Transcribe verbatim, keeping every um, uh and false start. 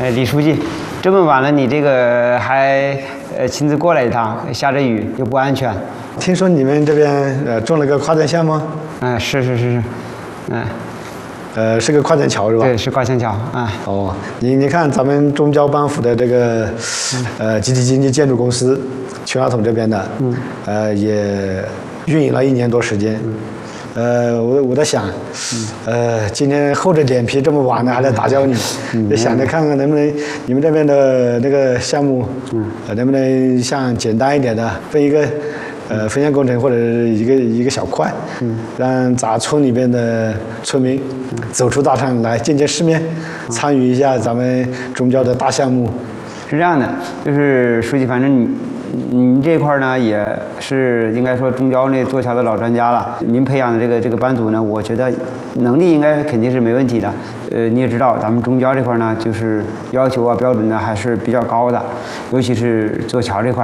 哎，李书记，这么晚了，你这个还呃亲自过来一趟，下着雨又不安全。 听说你们这边呃种了个跨站项目？ 哎，是是是是，嗯， 呃，是个跨站桥是吧？ 对，是跨线桥啊。 哦，你你看咱们中交帮扶的这个呃集体经济建筑公司，全亚统这边的，嗯，呃也运营了一年多时间。嗯呃，我我在想，呃，今天厚着脸皮这么晚了还来打搅你，就想着看看能不能你们这边的那个项目，呃，能不能像简单一点的分一个，呃，分项工程或者是一个一个小块，让咱村里边的村民走出大山来见见世面，参与一下咱们中交的大项目。 是这样的，就是书记，反正你你这块呢也是应该说中交那做桥的老专家了。您培养的这个这个班组呢，我觉得能力应该肯定是没问题的。呃，你也知道，咱们中交这块呢，就是要求啊标准呢还是比较高的，尤其是做桥这块。